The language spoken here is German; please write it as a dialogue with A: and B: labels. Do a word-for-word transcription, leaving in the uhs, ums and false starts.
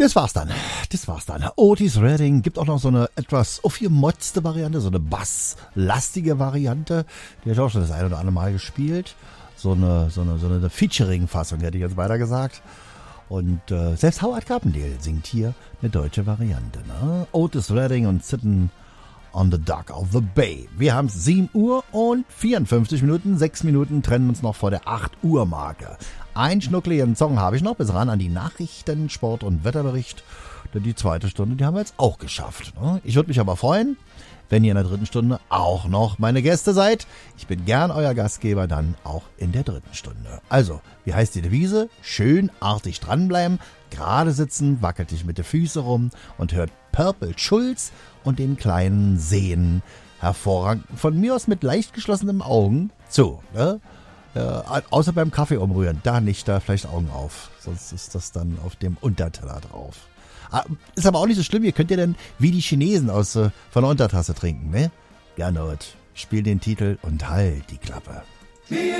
A: Das war's dann. Das war's dann. Otis Redding gibt auch noch so eine etwas aufgemotzte Variante, so eine basslastige Variante. Die habe ich auch schon das ein oder andere Mal gespielt. So eine, so eine, so eine Featuring-Fassung, hätte ich jetzt weiter gesagt. Und äh, selbst Howard Carpendale singt hier eine deutsche Variante. Ne? Otis Redding und Sitting on the Dock of the Bay. Wir haben es sieben Uhr und vierundfünfzig Minuten. Sechs Minuten trennen uns noch vor der acht Uhr Marke. Ein schnuckligen Song habe ich noch, bis ran an die Nachrichten, Sport und Wetterbericht. Denn die zweite Stunde, die haben wir jetzt auch geschafft. Ne? Ich würde mich aber freuen, wenn ihr in der dritten Stunde auch noch meine Gäste seid. Ich bin gern euer Gastgeber, dann auch in der dritten Stunde. Also, wie heißt die Devise? Schön artig dranbleiben, gerade sitzen, wackelt dich mit den Füßen rum und hört Purple Schulz und den kleinen Seen hervorragend. Von mir aus mit leicht geschlossenen Augen zu, ne? Äh, außer beim Kaffee umrühren, da nicht, da vielleicht Augen auf, sonst ist das dann auf dem Unterteller drauf. Ah, ist aber auch nicht so schlimm, ihr könnt ja dann wie die Chinesen aus äh, von der Untertasse trinken, ne? Gernot, spiel den Titel und halt die Klappe.